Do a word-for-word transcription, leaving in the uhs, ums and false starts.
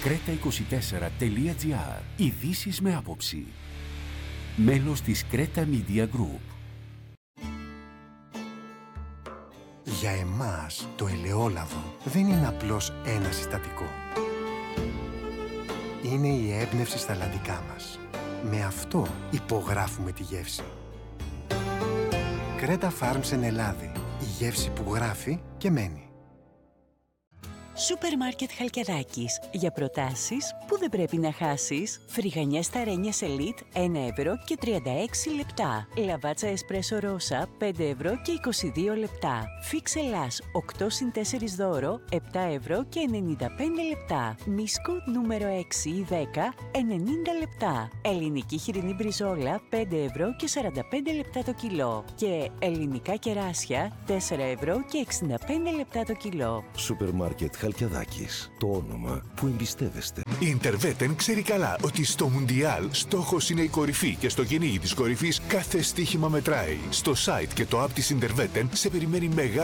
κρέτα είκοσι τέσσερα τελεία τζι άρ. Ειδήσεις με άποψη. Μέλος της Creta Media Group. Για εμάς το ελαιόλαδο δεν είναι απλώς ένα συστατικό. Είναι η έμπνευση στα λαδικά μας. Με αυτό υπογράφουμε τη γεύση. Creta Farms εν Ελλάδη. Η γεύση που γράφει και μένει. Σούπερ Μάρκετ Χαλκιαδάκης. Για προτάσεις που δεν πρέπει να χάσεις. Φρυγανιές Ταρένιες Elite ένα ευρώ και τριάντα έξι λεπτά. Λαβάτσα Εσπρέσο Ρώσα πέντε ευρώ και είκοσι δύο λεπτά. Φίξ Ελλάς οκτώ συν τέσσερα δώρο επτά ευρώ και ενενήντα πέντε λεπτά. Μίσκο νούμερο έξι ή δέκα ενενήντα λεπτά. Ελληνική χοιρινή μπριζόλα πέντε ευρώ και σαράντα πέντε λεπτά το κιλό. Και ελληνικά κεράσια τέσσερα ευρώ και εξήντα πέντε λεπτά το κιλό. Σούπερ Μάρκετ Χαλκιαδάκης. Το όνομα που εμπιστεύεστε. Η Interveten ξέρει καλά ότι στο Μουντιάλ στόχος είναι η κορυφή και στο κυνήγι της κορυφής κάθε στοίχημα μετράει. Στο site και το app της Interveten σε περιμένει μεγάλη